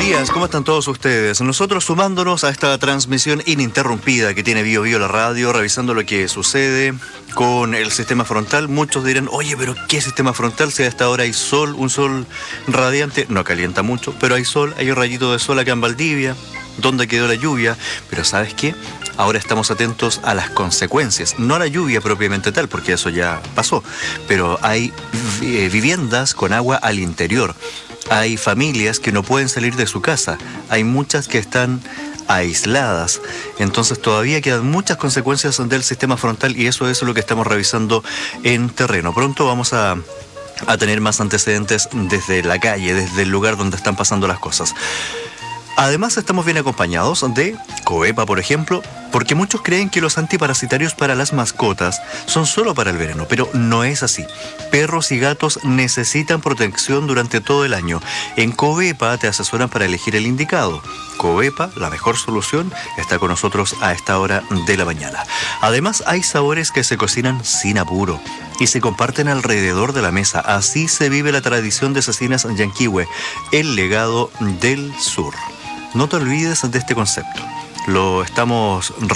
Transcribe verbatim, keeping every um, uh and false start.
días, ¿cómo están todos ustedes? Nosotros sumándonos a esta transmisión ininterrumpida que tiene Bio Bio la radio, revisando lo que sucede con el sistema frontal. Muchos dirán, oye, pero ¿qué sistema frontal? Si a esta hora hay sol, un sol radiante, no calienta mucho, pero hay sol, hay un rayito de sol acá en Valdivia, donde quedó la lluvia, pero ¿sabes qué? Ahora estamos atentos a las consecuencias, no a la lluvia propiamente tal, porque eso ya pasó, pero hay eh, viviendas con agua al interior. Hay familias que no pueden salir de su casa, hay muchas que están aisladas, entonces todavía quedan muchas consecuencias del sistema frontal y eso es lo que estamos revisando en terreno. Pronto vamos a, a tener más antecedentes desde la calle, desde el lugar donde están pasando las cosas. Además estamos bien acompañados de Covepa, por ejemplo, porque muchos creen que los antiparasitarios para las mascotas son solo para el verano, pero no es así. Perros y gatos necesitan protección durante todo el año. En Covepa te asesoran para elegir el indicado. Covepa, la mejor solución, está con nosotros a esta hora de la mañana. Además hay sabores que se cocinan sin apuro y se comparten alrededor de la mesa. Así se vive la tradición de Cecinas Yanquihue, el legado del sur. No te olvides de este concepto. Lo estamos